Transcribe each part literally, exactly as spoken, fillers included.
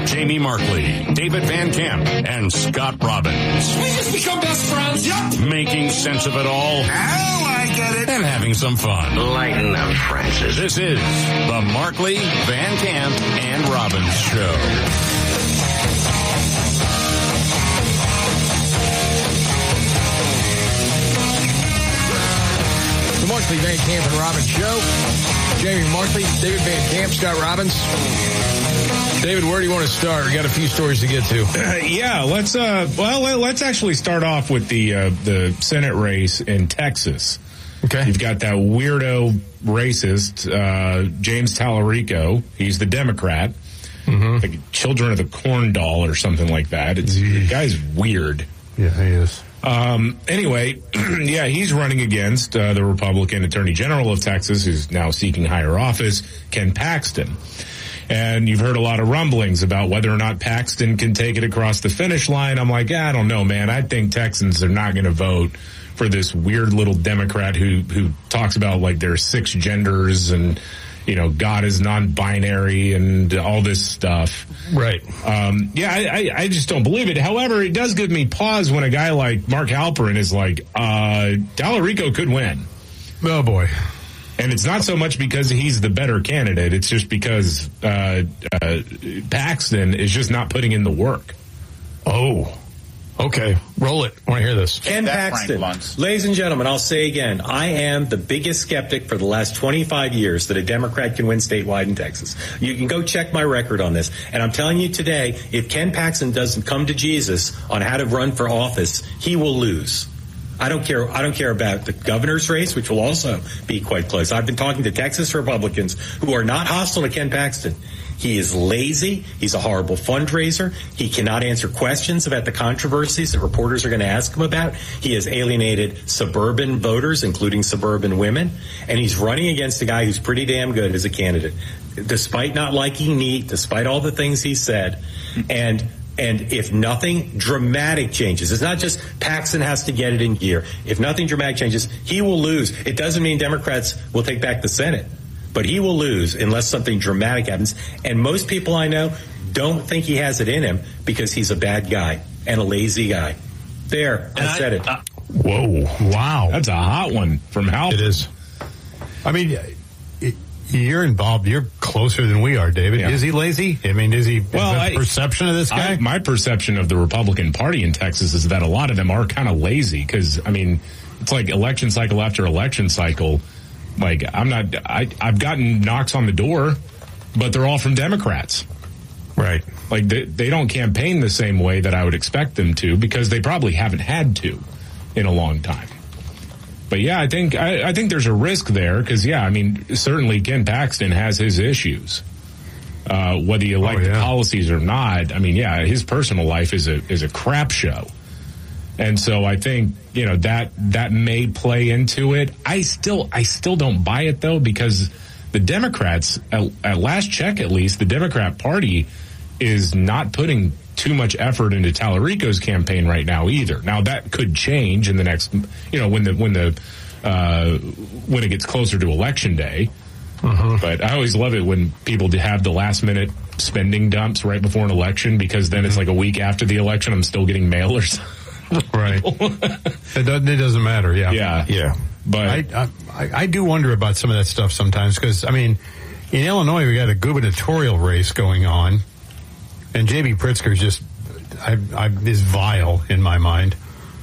Jamie Markley, David Van Camp, and Scott Robbins. We just become best friends. Yep. Making sense of it all. Oh, I get it. And having some fun. Lighten up, Francis. This is the Markley, Van Camp, and Robbins Show. The Markley, Van Camp, and Robbins Show. Jamie Markley, David Van Camp, Scott Robbins. David, where do you want to start? We got a few stories to get to. Uh, yeah, let's uh, well, let's actually start off with the uh, the Senate race in Texas. Okay, you've got that weirdo racist uh, James Tallarico. He's the Democrat, mm-hmm. like Children of the Corn Doll or something like that. It's the guy's weird. Yeah, he is. Um, anyway, yeah, he's running against uh, the Republican Attorney General of Texas, who's now seeking higher office, Ken Paxton. And you've heard a lot of rumblings about whether or not Paxton can take it across the finish line. I'm like, I don't know, man. I think Texans are not going to vote for this weird little Democrat who, who talks about like there's six genders and, you know, God is non-binary and all this stuff. Right. Um, yeah, I, I, I just don't believe it. However, it does give me pause when a guy like Mark Halperin is like, uh, Tallarico could win. Oh, boy. And it's not so much because he's the better candidate. It's just because uh, uh, Paxton is just not putting in the work. Oh, okay. Roll it. I want to hear this. Ken Paxton. Ladies and gentlemen, I'll say again, I am the biggest skeptic for the last twenty-five years that a Democrat can win statewide in Texas. You can go check my record on this. And I'm telling you today, if Ken Paxton doesn't come to Jesus on how to run for office, he will lose. I don't care. I don't care about the governor's race, which will also be quite close. I've been talking to Texas Republicans who are not hostile to Ken Paxton. He is lazy. He's a horrible fundraiser. He cannot answer questions about the controversies that reporters are going to ask him about. He has alienated suburban voters, including suburban women, and he's running against a guy who's pretty damn good as a candidate, despite not liking meat, despite all the things he said, and. And if nothing dramatic changes, it's not just Paxton has to get it in gear. If nothing dramatic changes, he will lose. It doesn't mean Democrats will take back the Senate, but he will lose unless something dramatic happens. And most people I know don't think he has it in him because he's a bad guy and a lazy guy. There, I, I said it. Uh, whoa. Wow. That's a hot one from Hal. It is. I mean, it, you're involved. You're closer than we are, David. Yeah. Is he lazy? I mean, is he, well, is I, the perception of this guy? I, my perception of the Republican Party in Texas is that a lot of them are kind of lazy because, I mean, it's like election cycle after election cycle. Like, I'm not, I, I've gotten knocks on the door, but they're all from Democrats. Right. Like, they, they don't campaign the same way that I would expect them to because they probably haven't had to in a long time. But yeah, I think I, I think there's a risk there because, yeah, I mean, certainly Ken Paxton has his issues. Uh, whether you like oh, yeah. the policies or not, I mean, yeah, his personal life is a is a crap show. And so I think, you know, that that may play into it. I still I still don't buy it, though, because the Democrats, at, at last check at least, the Democrat Party is not putting too much effort into Tallarico's campaign right now either. Now that could change in the next, you know, when the when the uh, when it gets closer to election day. Uh-huh. But I always love it when people have the last minute spending dumps right before an election because then it's like a week after the election. I'm still getting mail or something. Right. it doesn't. It doesn't matter. Yeah. Yeah. Yeah. But I I, I do wonder about some of that stuff sometimes because I mean, in Illinois we got a gubernatorial race going on. And J B Pritzker is just I, I, is vile in my mind,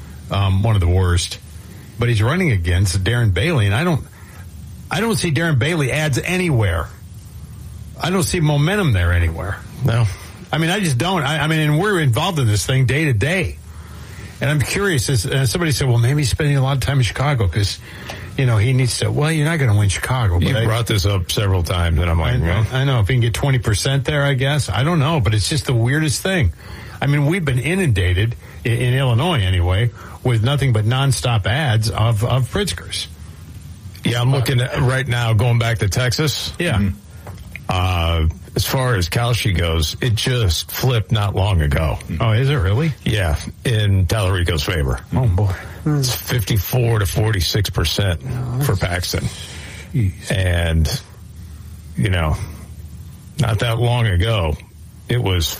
um, one of the worst. But he's running against Darren Bailey, and I don't, I don't see Darren Bailey ads anywhere. I don't see momentum there anywhere. No, I mean I just don't. I, I mean, and we're involved in this thing day to day. And I'm curious. As, uh, somebody said, "Well, maybe he's spending a lot of time in Chicago because." You know, he needs to, well, you're not going to win Chicago. You I, brought this up several times, and I'm like, I, well. I know. If he can get twenty percent there, I guess. I don't know, but it's just the weirdest thing. I mean, we've been inundated, in, in Illinois anyway, with nothing but nonstop ads of, of Pritzker's. Yeah, I'm looking at right now, going back to Texas. Yeah. Mm-hmm. Uh, as far as Kalshi goes, it just flipped not long ago. Oh, is it really? Yeah, in Tallarico's favor. Oh, boy. It's fifty-four to forty-six percent for Paxton. Geez. And, you know, not that long ago, it was